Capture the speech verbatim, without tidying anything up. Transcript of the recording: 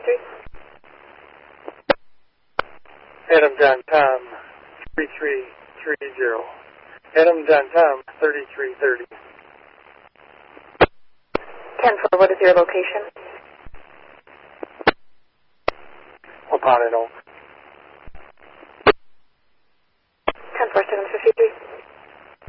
three. Adam John Tom, three three three zero. Adam John Tom, thirty-three thirty. ten four, what is your location? Wapaneto. ten four, seven fifty-three.